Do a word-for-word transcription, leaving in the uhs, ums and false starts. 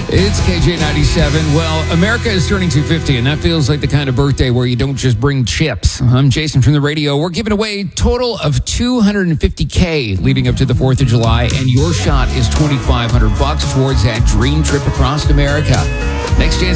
It's K J ninety-seven. Well, America is turning two fifty, and that feels like the kind of birthday where you don't just bring chips. I'm Jason from the radio. We're giving away a total of two hundred fifty K leading up to the fourth of July, and your shot is twenty-five hundred bucks towards that dream trip across America. Next chance